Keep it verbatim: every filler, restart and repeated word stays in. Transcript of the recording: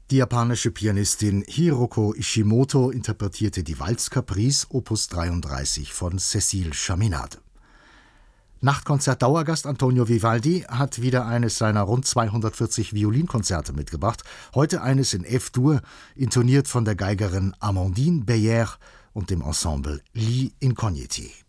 Die japanische Pianistin Hiroko Ishimoto interpretierte die Walz-Caprice Opus dreiunddreißig von Cécile Chaminade. Nachtkonzert-Dauergast Antonio Vivaldi hat wieder eines seiner rund zweihundertvierzig Violinkonzerte mitgebracht, heute eines in F-Dur, intoniert von der Geigerin Amandine Beyer und dem Ensemble Li Incogniti.